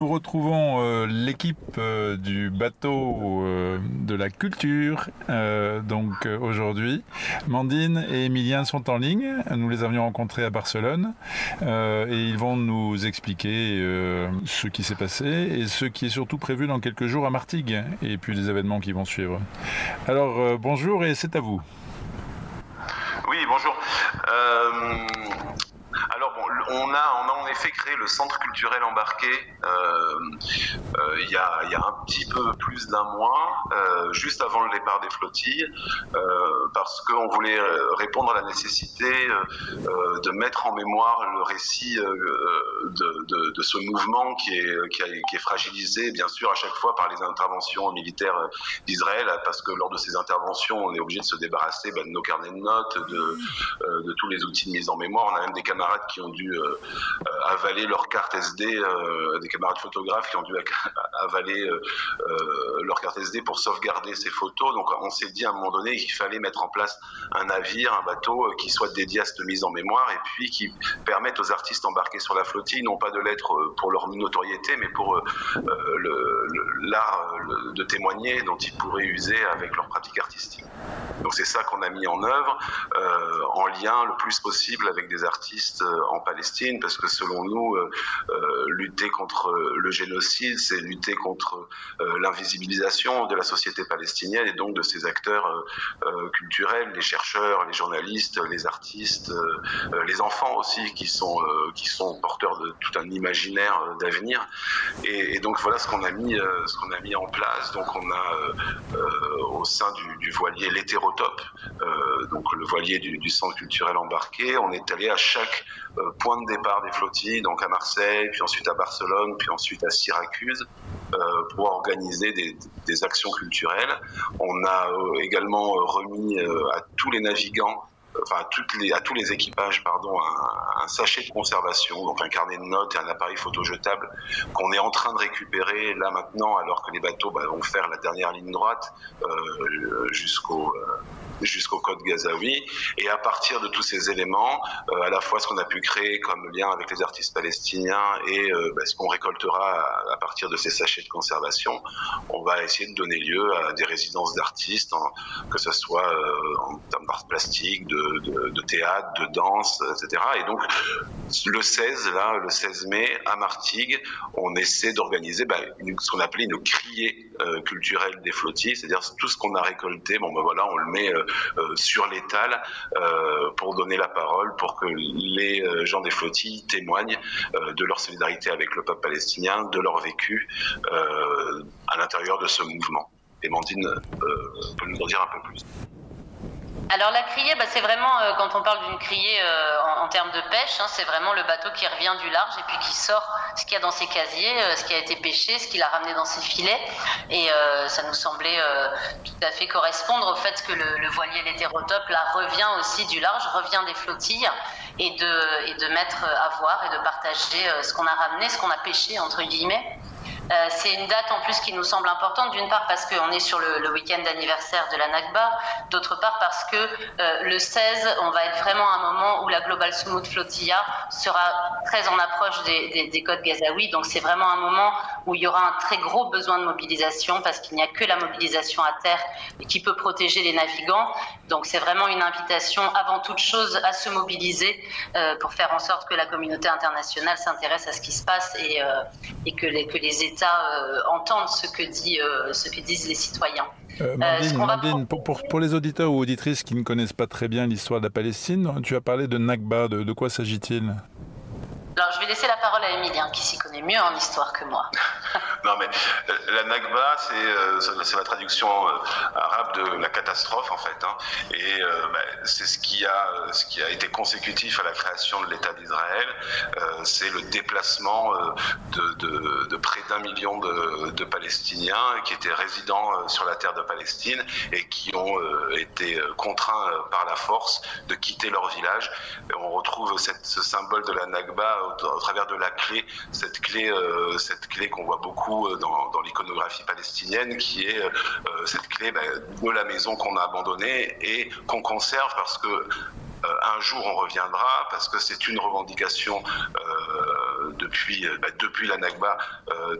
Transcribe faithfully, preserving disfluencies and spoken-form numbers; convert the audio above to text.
Nous retrouvons euh, l'équipe euh, du bateau euh, de la culture euh, donc euh, aujourd'hui. Mandine et Emilien sont en ligne. Nous les avions rencontrés à Barcelone euh, et ils vont nous expliquer euh, ce qui s'est passé et ce qui est surtout prévu dans quelques jours à Martigues et puis les événements qui vont suivre. Alors euh, bonjour et c'est à vous. Oui, bonjour. Euh... Alors bon, on a, on a en effet créé le centre culturel embarqué euh, euh, il, y a, il y a un petit peu plus d'un mois, euh, juste avant le départ des flottilles, euh, parce qu'on voulait répondre à la nécessité euh, de mettre en mémoire le récit euh, de, de, de ce mouvement qui est, qui, a, qui est fragilisé bien sûr à chaque fois par les interventions militaires d'Israël, parce que lors de ces interventions, on est obligé de se débarrasser bah, de nos carnets de notes, de, euh, de tous les outils de mise en mémoire. On a même des camarades qui ont dû euh, avaler leur carte S D, euh, des camarades photographes qui ont dû avaler euh, euh, leur carte S D pour sauvegarder ces photos. Donc on s'est dit à un moment donné qu'il fallait mettre en place un navire, un bateau euh, qui soit dédié à cette mise en mémoire et puis qui permette aux artistes embarqués sur la flottille, non pas de l'être pour leur notoriété, mais pour euh, le, le, l'art le, de témoigner dont ils pourraient user avec leur pratique artistique. Donc c'est ça qu'on a mis en œuvre, euh, en lien le plus possible avec des artistes euh, en Palestine, parce que selon nous, euh, euh, lutter contre le génocide, c'est lutter contre euh, l'invisibilisation de la société palestinienne et donc de ses acteurs euh, euh, culturels, les chercheurs, les journalistes, les artistes, euh, les enfants aussi qui sont, euh, qui sont porteurs de tout un imaginaire euh, d'avenir. Et, et donc voilà ce qu'on a mis, euh, ce qu'on a mis en place. Donc on a euh, euh, au sein du, du voilier l'hétérotope, euh, donc le voilier du, du centre culturel embarqué, on est allé à chaque euh, point de départ des flottilles, donc à Marseille, puis ensuite à Barcelone, puis ensuite à Syracuse, euh, pour organiser des, des actions culturelles. On a euh, également remis euh, à tous les navigants, enfin à, toutes les, à tous les équipages, pardon, un, un sachet de conservation, donc un carnet de notes et un appareil photo jetable qu'on est en train de récupérer là maintenant, alors que les bateaux bah, vont faire la dernière ligne droite euh, jusqu'au euh, jusqu'au Côte Gazaoui, et à partir de tous ces éléments, euh, à la fois ce qu'on a pu créer comme lien avec les artistes palestiniens et euh, bah, ce qu'on récoltera à, à partir de ces sachets de conservation, on va essayer de donner lieu à des résidences d'artistes, en, que ce soit euh, en termes d'art plastique, de, de, de théâtre, de danse, et cetera. Et donc le seize, là, le seize mai, à Martigues, on essaie d'organiser bah, une, ce qu'on appelait une criée euh, culturelle des flottilles, c'est-à-dire tout ce qu'on a récolté, bon ben voilà, on le met euh, Euh, sur l'étal euh, pour donner la parole, pour que les euh, gens des flottilles témoignent euh, de leur solidarité avec le peuple palestinien, de leur vécu euh, à l'intérieur de ce mouvement. Et Mandine euh, peut nous en dire un peu plus. Alors la criée, bah, c'est vraiment, euh, quand on parle d'une criée euh, en, en termes de pêche, hein, c'est vraiment le bateau qui revient du large et puis qui sort ce qu'il y a dans ses casiers, euh, ce qui a été pêché, ce qu'il a ramené dans ses filets. Et euh, ça nous semblait euh, tout à fait correspondre au fait que le, le voilier l'hétérotope là revient aussi du large, revient des flottilles, et de, et de mettre à voir et de partager euh, ce qu'on a ramené, ce qu'on a pêché entre guillemets. Euh, c'est une date en plus qui nous semble importante, d'une part parce qu'on est sur le, le week-end d'anniversaire de la Nakba, d'autre part parce que euh, le seize, on va être vraiment à un moment où la Global Sumut Flotilla sera très en approche des, des, des côtes Gazaoui, donc c'est vraiment un moment où il y aura un très gros besoin de mobilisation, parce qu'il n'y a que la mobilisation à terre qui peut protéger les navigants. Donc c'est vraiment une invitation avant toute chose à se mobiliser euh, pour faire en sorte que la communauté internationale s'intéresse à ce qui se passe et, euh, et que, les, que les États euh, entendent ce que, dit, euh, ce que disent les citoyens. Euh, Mandine, euh, Mandine pour, pour, pour les auditeurs ou auditrices qui ne connaissent pas très bien l'histoire de la Palestine, tu as parlé de Nakba, de, de quoi s'agit-il ? Alors, je vais laisser la parole à Emilien, qui s'y connaît mieux en histoire que moi. Non, mais euh, la Nakba, c'est, euh, c'est la traduction euh, arabe de la catastrophe, en fait. Hein, et euh, bah, c'est ce qui, a, ce qui a été consécutif à la création de l'État d'Israël. Euh, c'est le déplacement euh, de, de, de près d'un million de, de Palestiniens qui étaient résidents euh, sur la terre de Palestine et qui ont euh, été contraints euh, par la force de quitter leur village. Et on retrouve cette, ce symbole de la Nakba au, au travers de la clé, cette clé, euh, cette clé qu'on voit beaucoup dans, dans l'iconographie palestinienne, qui est euh, cette clé bah, de la maison qu'on a abandonnée et qu'on conserve parce que euh, un jour on reviendra, parce que c'est une revendication euh, depuis, bah, depuis la Nakba